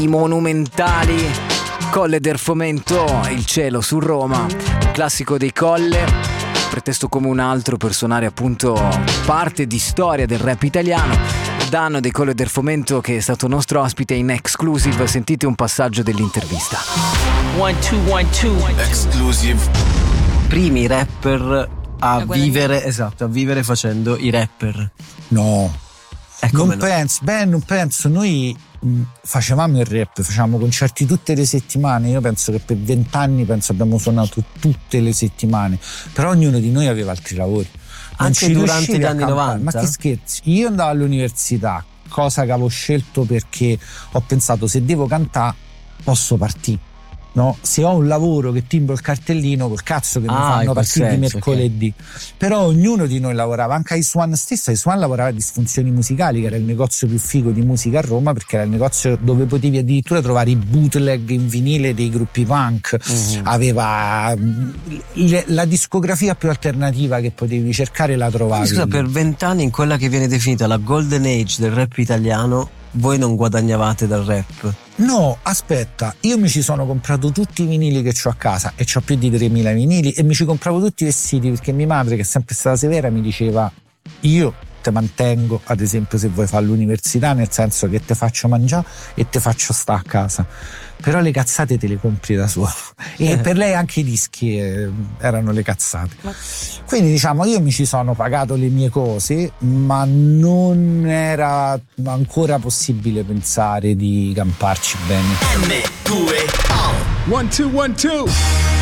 I monumentali Colle del Fomento, Il cielo su Roma, classico dei Colle, pretesto come un altro per suonare appunto parte di storia del rap italiano. Danno dei Colle del Fomento, che è stato nostro ospite in exclusive. Sentite un passaggio dell'intervista. 1 2 1 2 Exclusive. Primi rapper a vivere, esatto, a vivere facendo i rapper. No, Non non penso. Noi facevamo il rap, facevamo concerti tutte le settimane. Io penso che per 20 anni abbiamo suonato tutte le settimane, però ognuno di noi aveva altri lavori. Anche durante gli anni 90? Ma che scherzi, io andavo all'università, cosa che avevo scelto perché ho pensato, se devo cantare posso partire. No, se ho un lavoro che timbro il cartellino, col cazzo che mi fanno partire di mercoledì. Però ognuno di noi lavorava, anche Aiswan stesso. Aiswan lavorava a Disfunzioni Musicali, che era il negozio più figo di musica a Roma, perché era il negozio dove potevi addirittura trovare i bootleg in vinile dei gruppi punk. Aveva la discografia più alternativa che potevi cercare, la trovavi. Scusa, per 20 anni in quella che viene definita la golden age del rap italiano voi non guadagnavate dal rap? No, aspetta, io mi ci sono comprato tutti i vinili che ho a casa, e ho più di 3.000 vinili, e mi ci compravo tutti i vestiti, perché mia madre, che è sempre stata severa, mi diceva: io te mantengo, ad esempio, se vuoi fare l'università, nel senso che te faccio mangiare e te faccio sta a casa, però le cazzate te le compri da solo. E per lei anche i dischi erano le cazzate. Quindi diciamo, io mi ci sono pagato le mie cose, ma non era ancora possibile pensare di camparci bene. M2O 1 2 1 2